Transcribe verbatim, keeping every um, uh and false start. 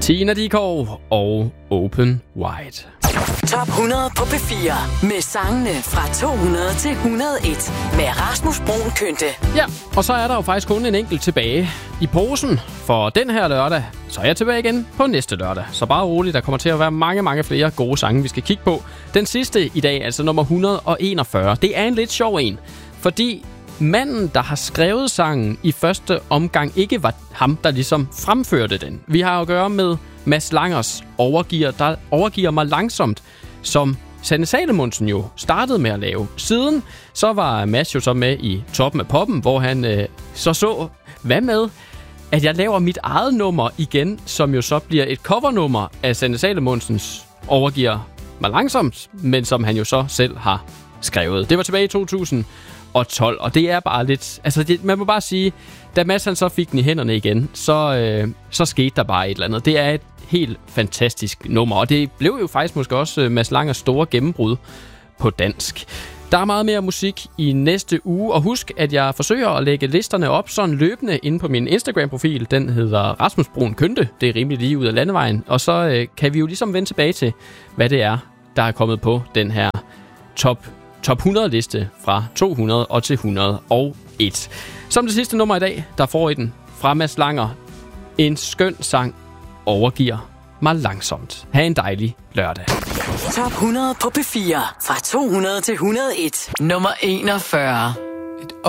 Tina Dickow og Open Wide. Top hundrede på P fire med sangene fra to hundrede til et hundrede og en med Rasmus Bruun Kynte. Ja, og så er der jo faktisk kun en enkelt tilbage i posen for den her lørdag. Så er jeg tilbage igen på næste lørdag. Så bare roligt, der kommer til at være mange, mange flere gode sange, vi skal kigge på. Den sidste i dag, altså nummer et hundrede og enogfyrre, det er en lidt sjov en. Fordi manden, der har skrevet sangen i første omgang, ikke var ham, der ligesom fremførte den. Vi har at gøre med Mads Langers Overgiver, der overgiver mig langsomt, som Sanne Salomonsen jo startede med at lave. Siden så var Mads jo så med i Toppen af Poppen, hvor han øh, så så, hvad med, at jeg laver mit eget nummer igen, som jo så bliver et covernummer af Sanne Salomonsens Overgiver mig langsomt, men som han jo så selv har skrevet. Det var tilbage i to tusind og tolv, og det er bare lidt... Altså, det, man må bare sige, da Mads han så fik den i hænderne igen, så, øh, så skete der bare et eller andet. Det er et helt fantastisk nummer, og det blev jo faktisk måske også Mads Langers store gennembrud på dansk. Der er meget mere musik i næste uge, og husk, at jeg forsøger at lægge listerne op sådan løbende inde på min Instagram-profil. Den hedder Rasmus Bruun Kynte. Det er rimelig lige ud af landevejen. Og så øh, kan vi jo ligesom vende tilbage til, hvad det er, der er kommet på den her top Top hundrede-liste fra to hundrede og til et hundrede og en. Som det sidste nummer i dag, der får I den fra Mads Langer. En skøn sang overgiver mig langsomt. Ha' en dejlig lørdag. Top hundrede på P fire fra to hundrede til et hundrede og en. Nummer enogfyrre.